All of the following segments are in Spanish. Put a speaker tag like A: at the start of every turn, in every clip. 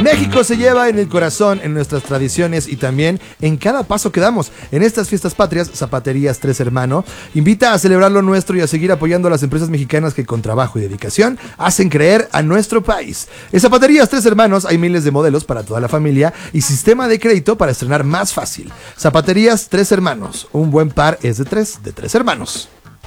A: México se lleva en el corazón, en nuestras tradiciones y también en cada paso que damos. En estas fiestas patrias, Zapaterías Tres Hermano invita a celebrar lo nuestro y a seguir apoyando a las empresas mexicanas que con trabajo y dedicación hacen creer a nuestro país. En Zapaterías Tres Hermanos hay miles de modelos para toda la familia y sistema de crédito para estrenar más fácil. Zapaterías Tres Hermanos, un buen par es de tres hermanos.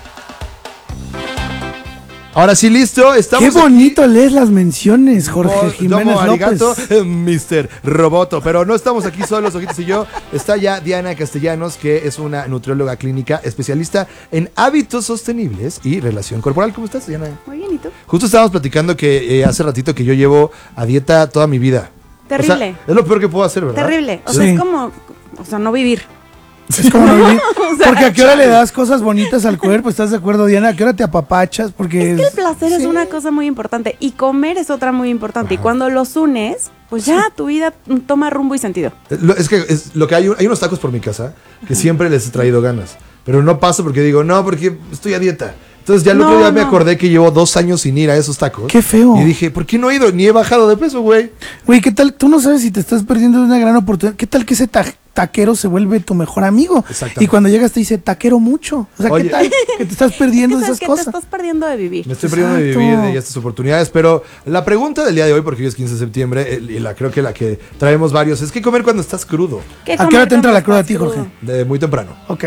A: Ahora sí, listo, estamos.
B: Qué bonito aquí. Lees las menciones, Jorge Jiménez
A: arigato,
B: López.
A: Mr. Roboto. Pero no estamos aquí solos, Ojitos y yo. Está ya Diana Castellanos, que es una nutrióloga clínica especialista en hábitos sostenibles y relación corporal. ¿Cómo estás, Diana?
C: Muy bien, ¿y tú?
A: Justo estábamos platicando que hace ratito que yo llevo a dieta toda mi vida.
C: Terrible.
A: O sea, es lo peor que puedo hacer, ¿verdad?
C: Terrible. O sea, es como, no vivir.
B: Es como no vivir. O sea, porque a qué hora le das cosas bonitas al cuerpo, ¿estás de acuerdo, Diana? ¿A qué hora te apapachas? Porque
C: es que el placer es una cosa muy importante y comer es otra muy importante. Ajá. Y cuando los unes, pues ya tu vida toma rumbo y sentido.
A: Es que es lo que hay unos tacos por mi casa que siempre les he traído ganas, pero no paso porque digo, no, porque estoy a dieta. Entonces ya el otro día me acordé que llevo 2 años sin ir a esos tacos.
B: ¡Qué feo!
A: Y dije, ¿por qué no he ido? Ni he bajado de peso, güey.
B: Güey, ¿qué tal? Tú no sabes si te estás perdiendo de una gran oportunidad. ¿Qué tal que ese taquero se vuelve tu mejor amigo? Y cuando llegas te dice, taquero mucho. O sea,
A: oye,
B: ¿qué tal que te estás perdiendo de esas cosas?
C: Te estás perdiendo de vivir.
A: Me estoy perdiendo de vivir de estas oportunidades. Pero la pregunta del día de hoy, porque hoy es 15 de septiembre, y creo que la que traemos varios, es ¿qué comer cuando estás crudo?
B: ¿A qué hora te entra la cruda a ti, Jorge?
A: Muy temprano.
B: Ok.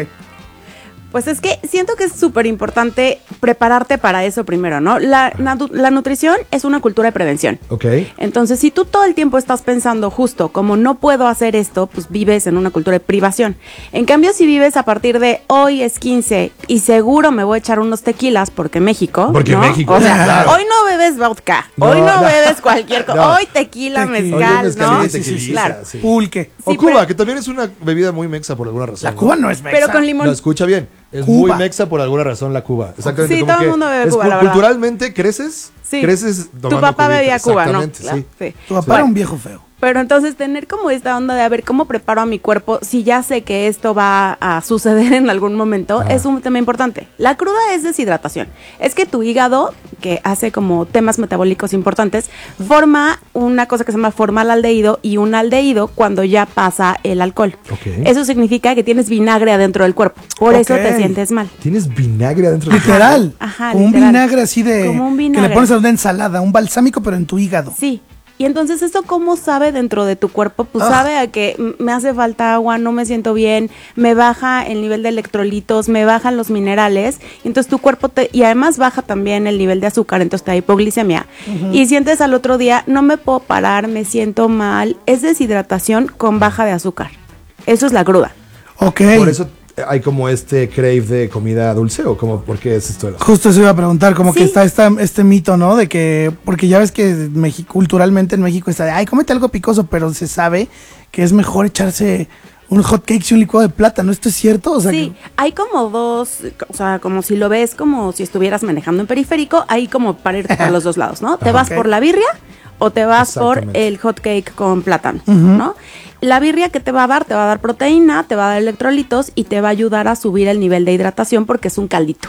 C: Pues es que siento que es súper importante prepararte para eso primero, ¿no? La nutrición es una cultura de prevención.
A: Ok.
C: Entonces, si tú todo el tiempo estás pensando justo como no puedo hacer esto, pues vives en una cultura de privación. En cambio, si vives a partir de hoy es 15 y seguro me voy a echar unos tequilas porque México,
A: porque
C: ¿no?
A: México,
C: o sea,
A: claro.
C: Hoy no bebes vodka, hoy no bebes cualquier cosa, hoy tequila, mezcal, ¿no?
A: Sí,
C: claro.
A: Sí.
B: Pulque.
A: O sí, Cuba, que también es una bebida muy mexa por alguna razón.
B: La Cuba no es mexa.
C: Pero con limón.
A: No, escucha bien. Es
B: Cuba.
A: Muy mexa por alguna razón la Cuba. Exactamente.
C: Sí,
A: como
C: todo el mundo bebe Cuba, la verdad.
A: Culturalmente creces.
C: Sí.
A: Creces
C: tu papá bebía Cuba, ¿no?
A: Claro,
C: sí.
B: Tu papá era un viejo feo.
C: Pero entonces tener como esta onda de a ver cómo preparo a mi cuerpo, si ya sé que esto va a suceder en algún momento, es un tema importante. La cruda es deshidratación. Es que tu hígado, que hace como temas metabólicos importantes, forma una cosa que se llama formaldehído y un aldehído cuando ya pasa el alcohol.
A: Okay.
C: Eso significa que tienes vinagre adentro del cuerpo. Por eso te sientes mal.
A: ¿Tienes vinagre adentro del cuerpo?
B: Literal.
C: Ajá,
B: como
C: literal.
B: un vinagre así de...
C: Como un vinagre.
B: Que le pones a una ensalada, un balsámico, pero en tu hígado.
C: Sí. Y entonces eso cómo sabe dentro de tu cuerpo, pues sabe a que me hace falta agua, no me siento bien, me baja el nivel de electrolitos, me bajan los minerales, y entonces tu cuerpo y además baja también el nivel de azúcar, entonces te da hipoglicemia. Y sientes al otro día, no me puedo parar, me siento mal, es deshidratación con baja de azúcar. Eso es la cruda.
B: Ok.
A: Por eso hay como este crave de comida dulce, o como, ¿por qué es esto?
B: Justo eso iba a preguntar, como que está este mito, ¿no? De que, porque ya ves que culturalmente en México está de, ay, cómete algo picoso, pero se sabe que es mejor echarse un hot cake y un licuado de plátano. ¿Esto es cierto? O sea,
C: sí, hay como dos, o sea, como si lo ves como si estuvieras manejando en periférico, hay como para ir por los dos lados, ¿no? Te vas por la birria o te vas por el hot cake con plátano, ¿no? La birria que te va a dar proteína, te va a dar electrolitos y te va a ayudar a subir el nivel de hidratación porque es un caldito.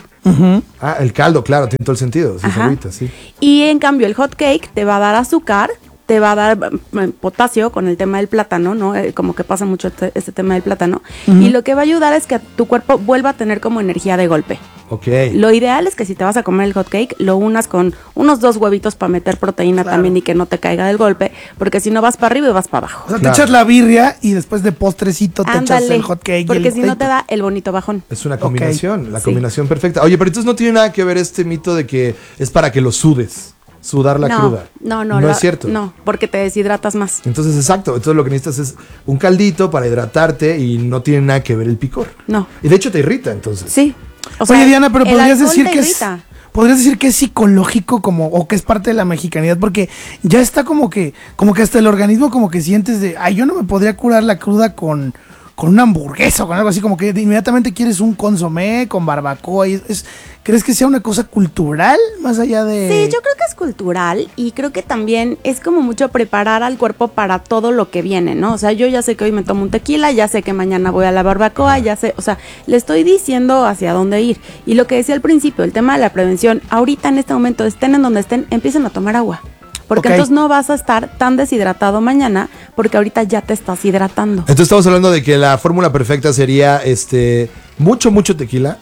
A: El caldo, claro, tiene todo el sentido. Sí, agüita, sí.
C: Y en cambio el hot cake te va a dar azúcar, te va a dar potasio con el tema del plátano, ¿no? Como que pasa mucho este tema del plátano. Y lo que va a ayudar es que tu cuerpo vuelva a tener como energía de golpe.
A: Ok.
C: Lo ideal es que si te vas a comer el hot cake, lo unas con unos 2 huevitos para meter proteína también y que no te caiga del golpe, porque si no vas para arriba y vas para abajo.
B: O sea, te echas la birria y después de postrecito te echas el hot cake.
C: Porque si no te da el bonito bajón.
A: Es una combinación, la combinación perfecta. Oye, pero entonces no tiene nada que ver este mito de que es para que lo sudes. Sudar la cruda.
C: No
A: es cierto.
C: No, porque te deshidratas más.
A: Entonces, exacto. Entonces lo que necesitas es un caldito para hidratarte y no tiene nada que ver el picor.
C: No.
A: Y de hecho te irrita, entonces.
C: Sí.
B: O sea, oye, Diana, pero podrías decir que es psicológico como, o que es parte de la mexicanidad, porque ya está como que hasta el organismo como que sientes de, ay, yo no me podría curar la cruda con una hamburguesa o con algo así, como que inmediatamente quieres un consomé con barbacoa. ¿Crees que sea una cosa cultural más allá de...?
C: Sí, yo creo que es cultural y creo que también es como mucho preparar al cuerpo para todo lo que viene, ¿no? O sea, yo ya sé que hoy me tomo un tequila, ya sé que mañana voy a la barbacoa, ya sé, o sea, le estoy diciendo hacia dónde ir. Y lo que decía al principio, el tema de la prevención, ahorita en este momento, estén en donde estén, empiecen a tomar agua. porque entonces no vas a estar tan deshidratado mañana, porque ahorita ya te estás hidratando.
A: Entonces estamos hablando de que la fórmula perfecta sería mucho tequila.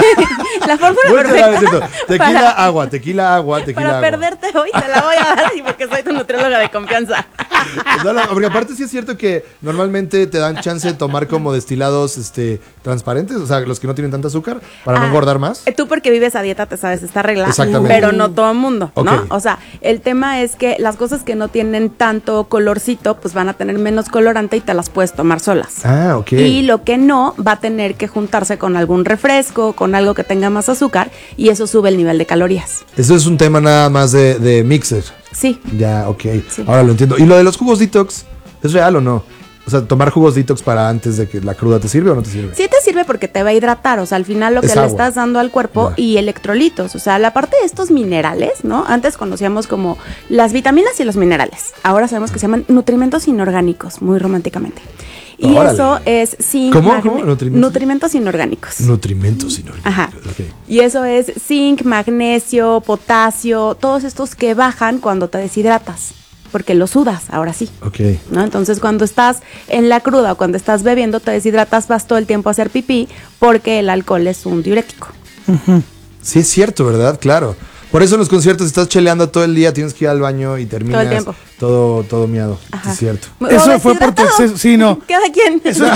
C: La fórmula perfecta.
A: Tequila, agua.
C: Para perderte hoy te la voy a dar porque soy tu nutrióloga de confianza.
A: Porque aparte sí es cierto que normalmente te dan chance de tomar como destilados transparentes, o sea, los que no tienen tanta azúcar, para no engordar más.
C: Tú porque vives a dieta te sabes esta regla,
A: exactamente,
C: pero no todo el mundo, ¿no?
A: Okay.
C: O sea, el tema es que las cosas que no tienen tanto colorcito, pues van a tener menos colorante y te las puedes tomar solas.
A: Ah, ok.
C: Y lo que no va a tener que juntarse con algún refresco, con algo que tenga más azúcar, y eso sube el nivel de calorías.
A: Eso es un tema nada más de mixer.
C: Sí.
A: Ya, ok.
C: Sí.
A: Ahora lo entiendo. ¿Y lo de los jugos detox, es real o no? O sea, tomar jugos detox para antes de que la cruda, ¿te sirve o no te sirve?
C: Sí te sirve porque te va a hidratar, o sea, al final lo que le estás dando al cuerpo y electrolitos, o sea, la parte de estos minerales, ¿no? Antes conocíamos como las vitaminas y los minerales, ahora sabemos que se llaman nutrimentos inorgánicos, muy románticamente. Y órale, eso es zinc.
A: ¿Cómo?
C: Nutrimentos inorgánicos.
A: Nutrimentos inorgánicos.
C: Ajá.
A: Okay.
C: Y eso es zinc, magnesio, potasio, todos estos que bajan cuando te deshidratas. Porque lo sudas, ahora sí.
A: Ok.
C: ¿No? Entonces, cuando estás en la cruda o cuando estás bebiendo, te deshidratas, vas todo el tiempo a hacer pipí porque el alcohol es un diurético.
A: Uh-huh. Sí, es cierto, ¿verdad? Claro. Por eso en los conciertos estás cheleando todo el día, tienes que ir al baño y terminas todo miado.
C: Ajá.
A: Es cierto.
B: Eso fue por tu exceso. Sí, no.
C: Cada quien.
B: Eso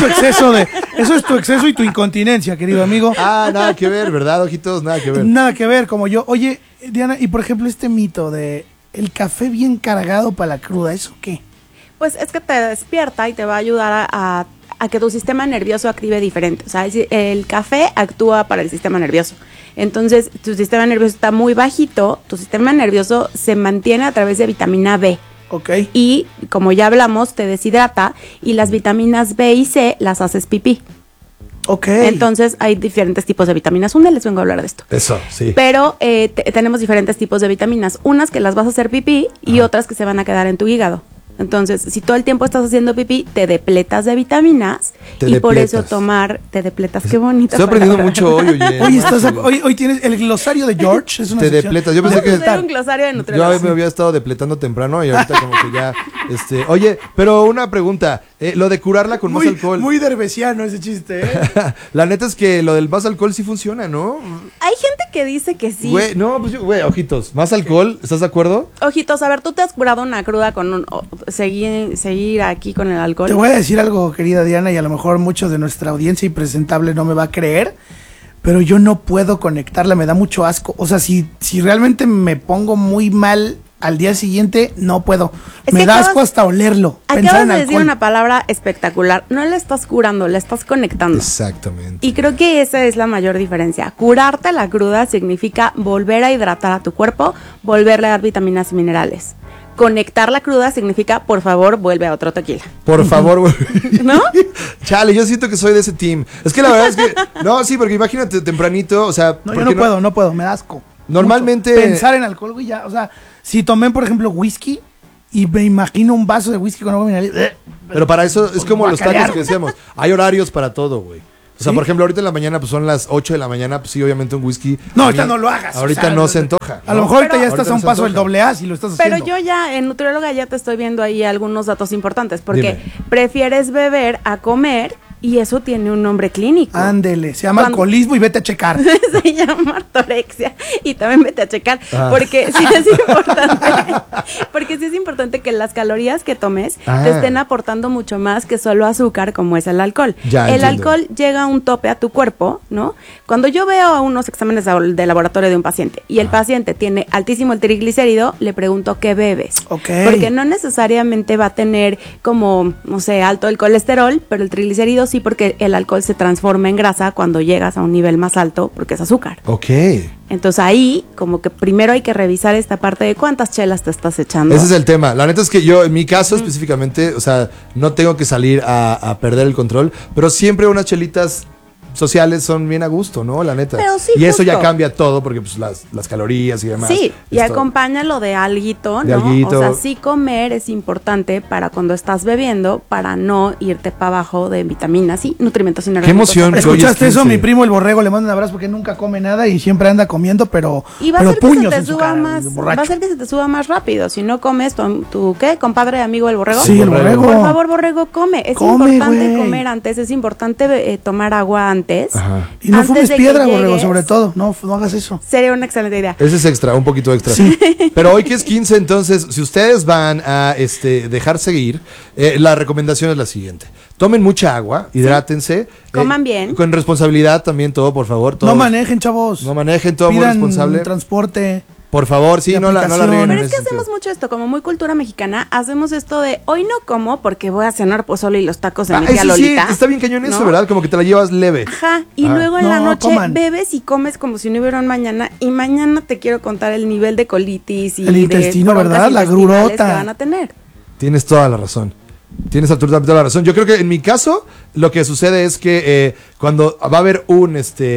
B: es tu exceso y tu incontinencia, querido amigo.
A: Ah, nada que ver, ¿verdad, ojitos? Nada que ver.
B: Nada que ver, como yo. Oye, Diana, y por ejemplo este mito de el café bien cargado para la cruda, ¿eso qué?
C: Pues es que te despierta y te va a ayudar a que tu sistema nervioso active diferente. O sea, el café actúa para el sistema nervioso. Entonces, tu sistema nervioso está muy bajito, tu sistema nervioso se mantiene a través de vitamina B.
B: Ok.
C: Y, como ya hablamos, te deshidrata y las vitaminas B y C las haces pipí.
B: Ok.
C: Entonces, hay diferentes tipos de vitaminas. Un día les vengo a hablar de esto.
A: Eso, sí.
C: Pero tenemos diferentes tipos de vitaminas. Unas que las vas a hacer pipí y otras que se van a quedar en tu hígado. Entonces, si todo el tiempo estás haciendo pipí, te depletas de vitaminas por eso te depletas, qué bonito.
A: Estoy aprendiendo mucho hoy, oye.
B: Hoy tienes el glosario de George, es una
A: te depletas, yo pensé que
C: un glosario de nutriólogos.
A: Yo me había estado depletando temprano y ahorita como que ya, oye, pero una pregunta, lo de curarla con más alcohol.
B: Muy derbesiano ese chiste,
A: La neta es que lo del más alcohol sí funciona, ¿no?
C: Hay gente que dice que sí.
A: Güey, no, pues ojitos, más alcohol, ¿estás de acuerdo?
C: Ojitos, a ver, tú te has curado una cruda con seguir aquí con el alcohol.
B: Te voy a decir algo, querida Diana, y a lo mejor muchos de nuestra audiencia impresentable no me va a creer, pero yo no puedo conectarla, me da mucho asco. O sea, si realmente me pongo muy mal al día siguiente, no puedo. Me da asco hasta olerlo.
C: Acabas de decir una palabra espectacular. No le estás curando, le estás conectando.
A: Exactamente.
C: Y creo que esa es la mayor diferencia. Curarte la cruda significa volver a hidratar a tu cuerpo, volverle a dar vitaminas y minerales. Conectar la cruda significa, por favor, vuelve a otro tequila.
A: Por favor,
C: ¿no?
A: Chale, yo siento que soy de ese team. Es que la verdad es que, no, sí, porque imagínate tempranito, o sea...
B: No, yo no puedo, me da asco.
A: Normalmente...
B: Mucho. Pensar en alcohol, güey, ya, o sea, si tomé, por ejemplo, whisky y me imagino un vaso de whisky con agua mineral...
A: Pero para eso es como los tacos que decíamos, hay horarios para todo, güey. O sea, ¿sí? Por ejemplo, ahorita en la mañana, pues son las 8 de la mañana, pues sí, obviamente un whisky.
B: No, ahorita no lo hagas.
A: Ahorita no se antoja.
B: A lo mejor ahorita ya estás a un paso del AA si lo estás haciendo.
C: Pero yo ya, en nutrióloga, ya te estoy viendo ahí algunos datos importantes, porque prefieres beber a comer y eso tiene un nombre clínico.
B: Ándele, se llama alcoholismo y vete a checar.
C: Se llama ortorexia y también vete a checar, porque sí es importante. Porque sí es importante que las calorías que tomes te estén aportando mucho más que solo azúcar, como es el alcohol. El alcohol llega a un tope a tu cuerpo, ¿no? Cuando yo veo unos exámenes de laboratorio de un paciente y el paciente tiene altísimo el triglicérido, le pregunto ¿qué bebes? Porque no necesariamente va a tener como, no sé, alto el colesterol, pero el triglicérido sí, porque el alcohol se transforma en grasa cuando llegas a un nivel más alto, porque es azúcar. Entonces ahí, como que primero hay que revisar esta parte de cuántas chelas te estás echando.
A: Ese es el tema. La neta es que yo, en mi caso específicamente, o sea, no tengo que salir a perder el control, pero siempre unas chelitas sociales son bien a gusto, ¿no? La neta.
C: Pero sí,
A: y eso ya
C: justo.
A: cambia todo porque pues las calorías y demás.
C: Sí, y
A: Esto-
C: acompáñalo de alguito,
A: De
C: ¿no?
A: alguito.
C: O sea, sí comer es importante para cuando estás bebiendo, para no irte para abajo de vitaminas y nutrimentos inorgánicos.
A: emoción. Que hoy es
B: ¿Escuchaste eso?
A: 15.
B: Mi primo el borrego le manda un abrazo porque nunca come nada y siempre anda comiendo, pero
C: Y va a ser que se
B: puños
C: te
B: en su
C: suba
B: cara,
C: más, va
B: borracho.
C: a ser que se te suba más rápido. Si no comes, tu ¿qué? Compadre, amigo, el borrego.
B: Sí, el borrego.
C: Por favor, borrego, come. Es
B: Come,
C: importante
B: güey.
C: comer antes, es importante tomar agua antes.
A: Ajá.
B: Y no
C: Antes
B: fumes
C: de que
B: piedra, borrego,
C: llegues.
B: sobre todo. No hagas eso.
C: Sería una excelente idea.
A: Ese es extra, un poquito extra. Pero hoy que es 15, entonces, si ustedes van a dejar seguir, la recomendación es la siguiente. Tomen mucha agua, hidrátense.
C: Coman bien.
A: Con responsabilidad también todo, por favor. Todo.
B: No manejen, chavos.
A: No manejen, todo muy
B: Pidan
A: responsable.
B: transporte.
A: Por favor, sí,
B: de
A: no la
B: aplicación.
A: rieguen en
C: Pero es
A: ese
C: que
A: sentido.
C: hacemos mucho esto, como muy cultura mexicana, hacemos esto de hoy no como porque voy a cenar pozole y los tacos de mi tía
A: eso sí,
C: Lolita.
A: está bien cañón eso,
C: ¿no?
A: ¿verdad? Como que te la llevas leve.
C: Ajá, y
A: Ah.
C: luego en la
B: No,
C: noche
B: coman.
C: bebes y comes como si no hubiera un mañana, y mañana te quiero contar el nivel de colitis y
B: El
C: de
B: intestino,
C: broncas
B: ¿verdad? La
C: intestinales
B: grurota.
C: que van a tener.
A: Tienes toda la razón. Tienes absolutamente toda la razón. Yo creo que en mi caso, lo que sucede es que cuando va a haber un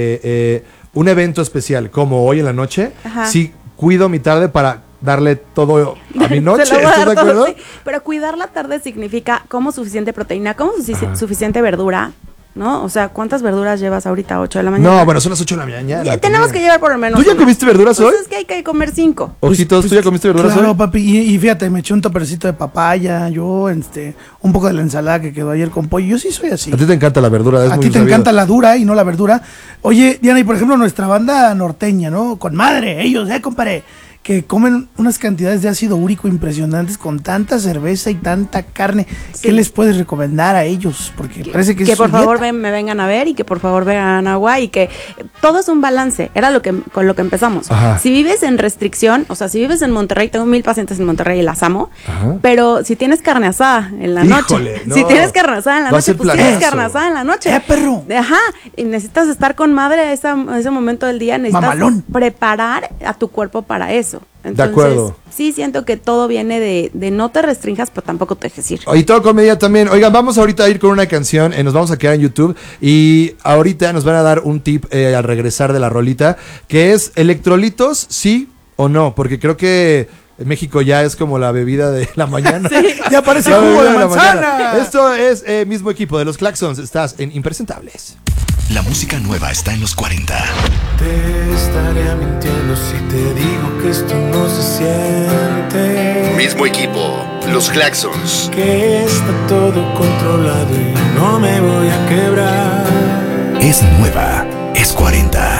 A: evento especial, como hoy en la noche,
C: Ajá.
A: sí cuido mi tarde para darle todo a mi noche.
C: Se lo voy a
A: ¿Estás
C: dar
A: de acuerdo?
C: todo, sí. Pero cuidar la tarde significa como suficiente proteína, como suficiente verdura, ¿no? O sea, ¿cuántas verduras llevas ahorita? 8 de la mañana.
A: No, bueno, son las 8 de la mañana.
C: Ya tenemos que llevar por lo menos
A: ¿Tú ya
C: una.
A: comiste verduras
C: Pues
A: hoy?
C: es que hay que comer 5.
A: Ojitos, ¿tú ya comiste verduras
B: Claro,
A: hoy?
B: papi. Y fíjate, me eché un topercito de papaya, yo, un poco de la ensalada que quedó ayer con pollo. Yo sí soy así.
A: A ti te encanta la verdura, es
B: A
A: muy
B: ti te
A: sabido.
B: encanta la dura y no la verdura. Oye, Diana, y por ejemplo, nuestra banda norteña, ¿no? Con madre, ellos, compadre, que comen unas cantidades de ácido úrico impresionantes con tanta cerveza y tanta carne.
C: Sí.
B: ¿Qué les puedes recomendar a ellos? Porque parece que es
C: por
B: su
C: favor
B: dieta.
C: me vengan a ver y que por favor vean agua y que todo es un balance. Era con lo que empezamos.
A: Ajá.
C: Si vives en restricción, o sea, si vives en Monterrey, tengo 1000 pacientes en Monterrey y las amo,
A: Ajá.
C: pero si tienes carne asada en la
A: Híjole,
C: noche,
A: no.
C: si tienes carne asada en la
A: Va a
C: noche,
A: ser
C: pues tienes
A: planazo.
C: carne asada en la noche.
B: Perro!
C: Ajá, y necesitas estar con madre a ese momento del día, necesitas
B: Mamalón.
C: preparar a tu cuerpo para eso. Entonces,
A: acuerdo.
C: sí siento que todo viene de no te restringas, pero tampoco te dejes ir.
A: Y todo con medida también. Oigan, vamos ahorita a ir con una canción. Nos vamos a quedar en YouTube. Y ahorita nos van a dar un tip al regresar de la rolita. Que es electrolitos, sí o no. Porque creo que en México ya es como la bebida de la mañana.
B: Ya parece
A: La
B: jugo
A: bebida
B: de
A: la
B: manzana.
A: mañana. Esto es mismo equipo de los Claxons. Estás en Impresentables.
D: La música nueva está en los 40.
E: Te estaría mintiendo si te digo que esto no se siente.
D: Mismo equipo, los Claxons.
E: Que está todo controlado y no me voy a quebrar.
D: Es nueva, es 40.